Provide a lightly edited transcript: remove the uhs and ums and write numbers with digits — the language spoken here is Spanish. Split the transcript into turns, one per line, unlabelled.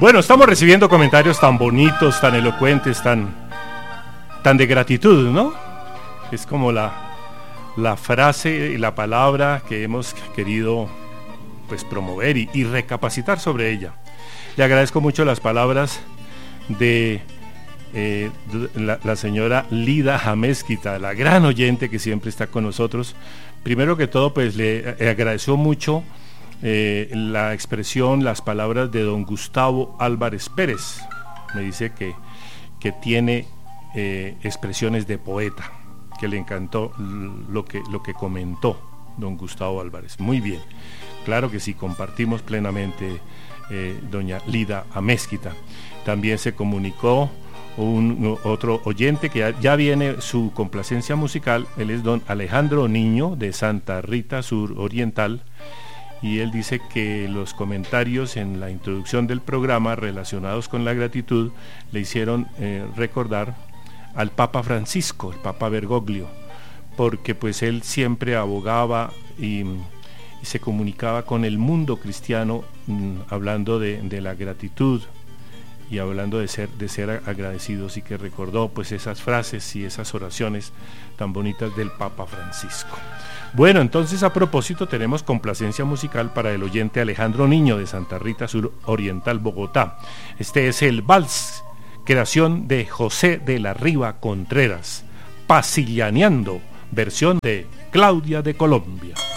Bueno, estamos recibiendo comentarios tan bonitos, tan elocuentes, tan de gratitud, ¿no? Es como la frase y la palabra que hemos querido pues promover y recapacitar sobre ella. Le agradezco mucho las palabras de la señora Lida Amezquita, la gran oyente que siempre está con nosotros. Primero que todo, pues le agradeció mucho la expresión, las palabras de don Gustavo Álvarez Pérez. Me dice que tiene expresiones de poeta, que le encantó lo que comentó don Gustavo Álvarez. Muy bien, claro que sí, compartimos plenamente, doña Lida Amezquita. También se comunicó otro oyente que ya viene su complacencia musical. Él es don Alejandro Niño de Santa Rita Sur Oriental, y él dice que los comentarios en la introducción del programa relacionados con la gratitud le hicieron recordar al Papa Francisco, el Papa Bergoglio, porque pues él siempre abogaba y se comunicaba con el mundo cristiano, hablando de la gratitud y hablando de ser agradecidos, y que recordó pues esas frases y esas oraciones tan bonitas del Papa Francisco. Bueno, entonces, a propósito, tenemos complacencia musical para el oyente Alejandro Niño de Santa Rita Sur Oriental, Bogotá. Este es el vals, creación de José de la Riva Contreras, Pasillaneando, versión de Claudia de Colombia.